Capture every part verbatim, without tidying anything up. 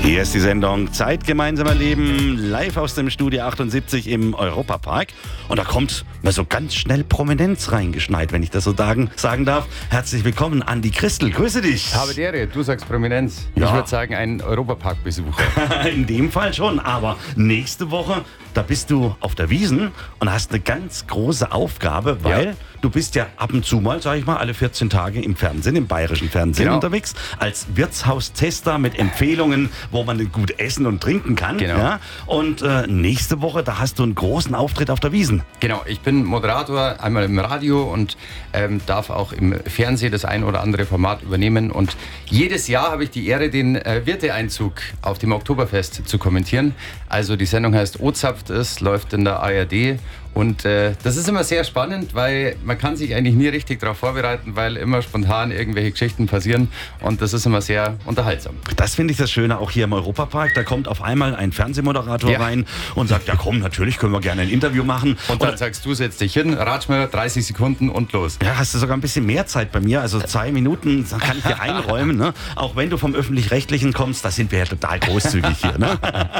Hier ist die Sendung Zeit gemeinsam erleben, live aus dem Studio achtundsiebzig im Europapark. Und da kommt mal so ganz schnell Prominenz reingeschneit, wenn ich das so sagen, sagen darf. Herzlich willkommen, Andi Christel, grüße dich. Habe die Ehre, du sagst Prominenz. Ja. Ich würde sagen, ein Europapark-Besucher. In dem Fall schon, aber nächste Woche, da bist du auf der Wiesn und hast eine ganz große Aufgabe, weil Ja. du bist ja ab und zu mal, sag ich mal, alle vierzehn Tage im Fernsehen, im bayerischen Fernsehen Genau. unterwegs, als Wirtshaustester mit Empfehlungen, wo man gut essen und trinken kann. Genau. Ja? Und äh, nächste Woche, da hast du einen großen Auftritt auf der Wiesn. Genau, ich bin Moderator, einmal im Radio und ähm, darf auch im Fernsehen das ein oder andere Format übernehmen. Und jedes Jahr habe ich die Ehre, den äh, Wirteeinzug auf dem Oktoberfest zu kommentieren. Also die Sendung heißt O-Zapft ist, läuft in der A R D. Und äh, das ist immer sehr spannend, weil man kann sich eigentlich nie richtig darauf vorbereiten, weil immer spontan irgendwelche Geschichten passieren. Und das ist immer sehr unterhaltsam. Das finde ich das Schöne auch hier im Europapark. Da kommt auf einmal ein Fernsehmoderator Ja. rein und sagt, ja komm, natürlich können wir gerne ein Interview machen. Und dann sagst du, setz dich hin, ratsch mal dreißig Sekunden und los. Ja, hast du sogar ein bisschen mehr Zeit bei mir, also zwei Minuten kann ich dir einräumen, ne? Auch wenn du vom Öffentlich-Rechtlichen kommst, da sind wir ja total großzügig hier, ne?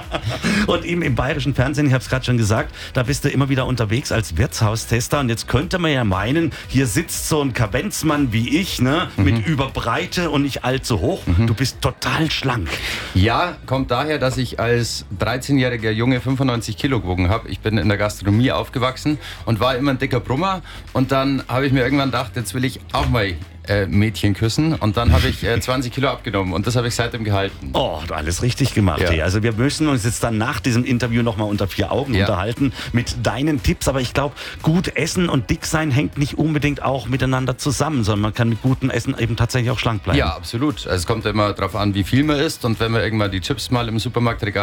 Und eben im bayerischen Fernsehen, ich habe es gerade schon gesagt, da bist du immer wieder unterwegs als Wirtshaustester und jetzt könnte man ja meinen, hier sitzt so ein Kavenzmann wie ich, ne? Mit Überbreite und nicht allzu hoch. Du bist total schlank. Ja, kommt daher, dass ich als dreizehnjähriger Junge fünfundneunzig Kilo gewogen habe. Ich bin in der Gastronomie aufgewachsen und war immer ein dicker Brummer. Und dann habe ich mir irgendwann gedacht, jetzt will ich auch mal äh, Mädchen küssen. Und dann habe ich äh, zwanzig Kilo abgenommen und das habe ich seitdem gehalten. Oh, du alles richtig gemacht. Ja. Ey. Also wir müssen uns jetzt dann nach diesem Interview nochmal unter vier Augen Ja. unterhalten mit deinen Tipps. Aber ich glaube, gut essen und dick sein hängt nicht unbedingt auch miteinander zusammen, sondern man kann mit gutem Essen eben tatsächlich auch schlank bleiben. Ja, absolut. Also es kommt immer darauf an, wie viel man isst. Und wenn man irgendwann die Chips mal im Supermarktregal